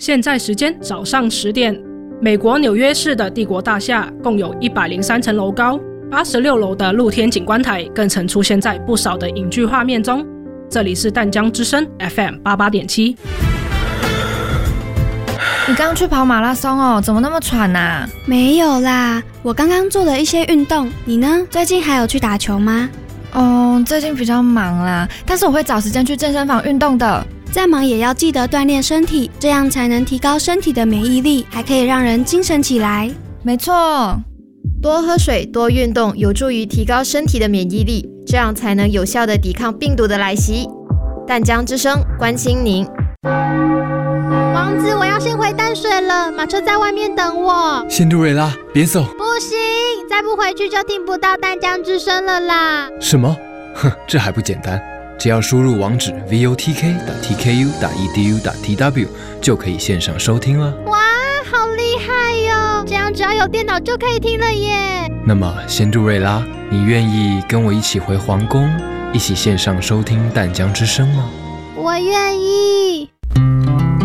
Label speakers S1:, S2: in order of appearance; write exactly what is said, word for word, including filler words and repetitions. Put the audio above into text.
S1: 现在时间早上十点。美国纽约市的帝国大厦共有一百零三层楼高，八十六楼的露天景观台更曾出现在不少的影剧画面中。这里是淡江之声 F M 八十八点七。
S2: 你刚去跑马拉松哦，怎么那么喘啊？
S3: 没有啦，我刚刚做了一些运动。你呢？最近还有去打球吗？
S2: 哦，最近比较忙啦，但是我会找时间去健身房运动的。
S3: 再忙也要记得锻炼身体，这样才能提高身体的免疫力，还可以让人精神起来。
S2: 没错，
S4: 多喝水，多运动，有助于提高身体的免疫力，这样才能有效地抵抗病毒的来袭。淡江之声关心您。
S5: 王子，我要先回淡水了，马车在外面等我。
S6: 仙杜瑞拉，别走！
S5: 不行，再不回去就听不到淡江之声了啦。
S6: 什么？哼，这还不简单，只要输入网址 v o t k 点 t k u 点 e d u 点 t w 就可以线上收听了。
S5: 哇，好厉害哟！这样只要有电脑就可以听了耶。
S6: 那么，仙杜瑞拉，你愿意跟我一起回皇宫，一起线上收听淡江之声吗？
S5: 我愿意。